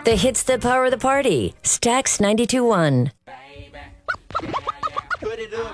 The hits that power the party. Stax 92.1. Put it up.